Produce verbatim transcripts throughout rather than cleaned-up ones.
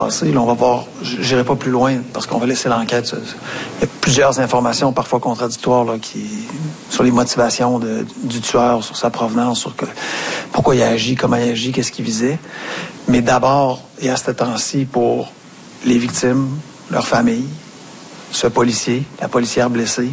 Là, on va voir, j'irai pas plus loin parce qu'on va laisser l'enquête. Il y a plusieurs informations parfois contradictoires là, qui, sur les motivations de, du tueur, sur sa provenance, sur que, pourquoi il a agi, comment il a agi, qu'est-ce qu'il visait. Mais d'abord, et à ce temps-ci, pour les victimes, leurs familles, ce policier, la policière blessée,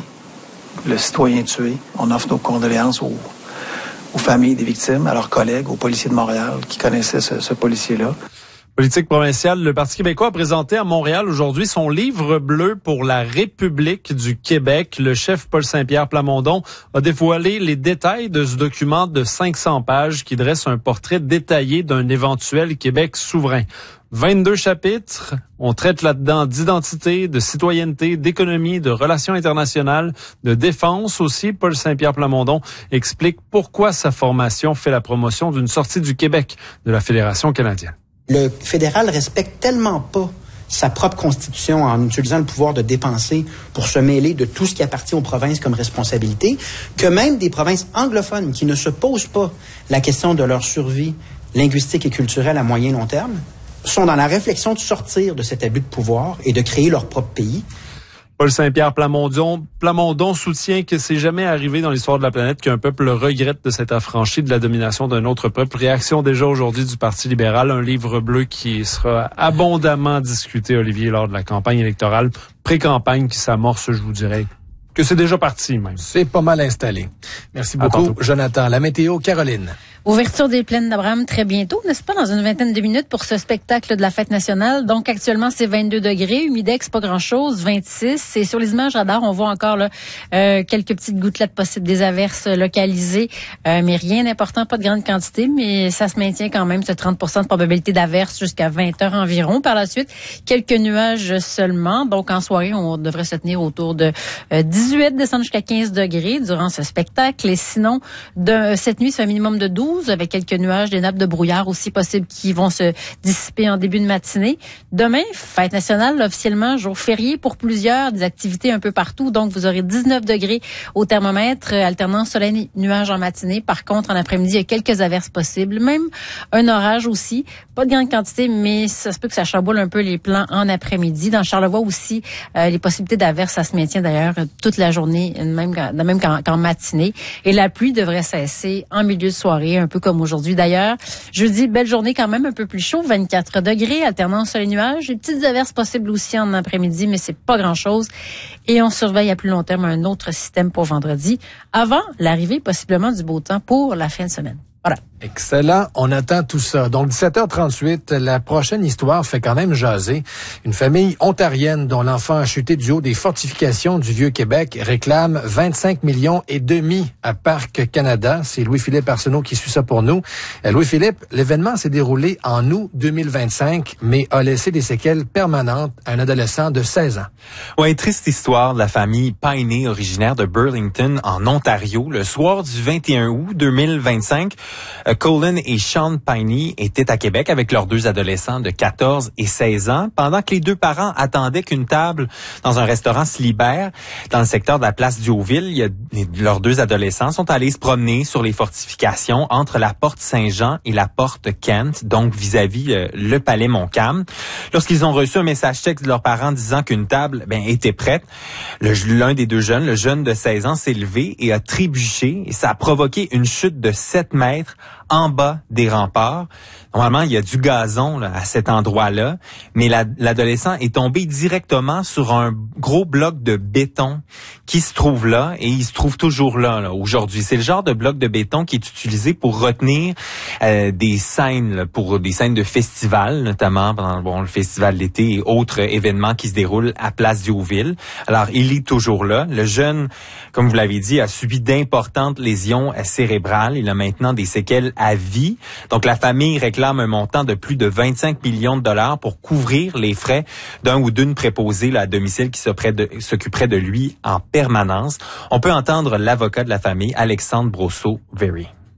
le citoyen tué, on offre nos condoléances aux, aux familles des victimes, à leurs collègues, aux policiers de Montréal qui connaissaient ce, ce policier-là. Politique provinciale, le Parti québécois a présenté à Montréal aujourd'hui son livre bleu pour la République du Québec. Le chef Paul Saint-Pierre Plamondon a dévoilé les détails de ce document de cinq cents pages qui dresse un portrait détaillé d'un éventuel Québec souverain. vingt-deux chapitres. On traite là-dedans d'identité, de citoyenneté, d'économie, de relations internationales, de défense aussi. Paul Saint-Pierre Plamondon explique pourquoi sa formation fait la promotion d'une sortie du Québec de la Fédération canadienne. Le fédéral respecte tellement pas sa propre constitution en utilisant le pouvoir de dépenser pour se mêler de tout ce qui appartient aux provinces comme responsabilité, que même des provinces anglophones qui ne se posent pas la question de leur survie linguistique et culturelle à moyen long terme, sont dans la réflexion de sortir de cet abus de pouvoir et de créer leur propre pays. Paul Saint-Pierre Plamondon, Plamondon soutient que c'est jamais arrivé dans l'histoire de la planète qu'un peuple regrette de s'être affranchi de la domination d'un autre peuple. Réaction déjà aujourd'hui du Parti libéral, un livre bleu qui sera abondamment discuté, Olivier, lors de la campagne électorale, pré-campagne qui s'amorce, je vous dirais, que c'est déjà parti même. C'est pas mal installé. Merci beaucoup, Jonathan. La météo, Caroline. Ouverture des plaines d'Abraham très bientôt, n'est-ce pas, dans une vingtaine de minutes pour ce spectacle de la fête nationale. Donc actuellement, c'est vingt-deux degrés, humidex, pas grand-chose, vingt-six. Et sur les images radar, on voit encore là euh, quelques petites gouttelettes possibles, des averses localisées, euh, mais rien d'important, pas de grande quantité, mais ça se maintient quand même, ce trente pour cent de probabilité d'averse jusqu'à vingt heures environ. Par la suite, quelques nuages seulement. Donc en soirée, on devrait se tenir autour de euh, dix-huit, descendre jusqu'à quinze degrés durant ce spectacle. Et sinon, de, cette nuit, c'est un minimum de douze. Avec quelques nuages, des nappes de brouillard aussi possibles qui vont se dissiper en début de matinée. Demain, fête nationale, officiellement, jour férié pour plusieurs, des activités un peu partout. Donc, vous aurez dix-neuf degrés au thermomètre, alternant soleil et nuages en matinée. Par contre, en après-midi, il y a quelques averses possibles, même un orage aussi. Pas de grande quantité, mais ça se peut que ça chamboule un peu les plans en après-midi. Dans Charlevoix aussi, euh, les possibilités d'averses, ça se maintient d'ailleurs toute la journée, même, même qu'en, qu'en matinée. Et la pluie devrait cesser en milieu de soirée, un peu comme aujourd'hui d'ailleurs. Jeudi, belle journée quand même, un peu plus chaud, vingt-quatre degrés, alternant soleil et nuages. Des petites averses possibles aussi en après-midi, mais c'est pas grand-chose. Et on surveille à plus long terme un autre système pour vendredi, avant l'arrivée possiblement du beau temps pour la fin de semaine. Voilà. Excellent. On attend tout ça. Donc, dix-sept heures trente-huit, la prochaine histoire fait quand même jaser. Une famille ontarienne dont l'enfant a chuté du haut des fortifications du Vieux-Québec réclame vingt-cinq millions et demi à Parc Canada. C'est Louis-Philippe Arsenault qui suit ça pour nous. Euh, Louis-Philippe, l'événement s'est déroulé en août deux mille vingt-cinq, mais a laissé des séquelles permanentes à un adolescent de seize ans. Ouais, triste histoire de la famille Piney, originaire de Burlington, en Ontario. Le soir du vingt et un août deux mille vingt-cinq, Colin et Sean Piney étaient à Québec avec leurs deux adolescents de quatorze et seize ans, pendant que les deux parents attendaient qu'une table dans un restaurant se libère. Dans le secteur de la place du Haut-Ville, il y a, leurs deux adolescents sont allés se promener sur les fortifications entre la porte Saint-Jean et la porte Kent, donc vis-à-vis euh, le palais Montcalm. Lorsqu'ils ont reçu un message texte de leurs parents disant qu'une table ben, était prête, le, l'un des deux jeunes, le jeune de seize ans, s'est levé et a trébuché, et ça a provoqué une chute de sept mètres en bas des remparts. Normalement, il y a du gazon là, à cet endroit-là, mais la, l'adolescent est tombé directement sur un gros bloc de béton qui se trouve là, et il se trouve toujours là, là aujourd'hui. C'est le genre de bloc de béton qui est utilisé pour retenir euh, des scènes, là, pour des scènes de festivals, notamment pendant bon, le festival d'été et autres événements qui se déroulent à Place du Haut-Ville. Alors, il est toujours là. Le jeune, comme vous l'avez dit, a subi d'importantes lésions cérébrales. Il a maintenant des séquelles à vie. Donc, la famille réclame un montant de plus de vingt-cinq millions de dollars pour couvrir les frais d'un ou d'une préposée là, à domicile qui s'occuperait de lui en permanence. On peut entendre l'avocat de la famille, Alexandre Brosseau-Very.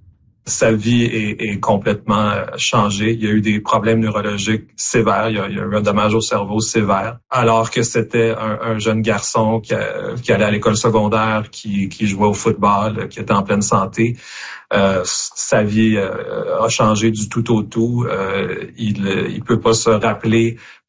sa vie est, est complètement changée. Il y a eu des problèmes neurologiques sévères. Il y a, il y a eu un dommage au cerveau sévère. Alors que c'était un, un jeune garçon qui, a, qui allait à l'école secondaire, qui, qui jouait au football, qui était en pleine santé. Euh, sa vie euh, a changé du tout au tout. Euh, il il peut pas se rappeler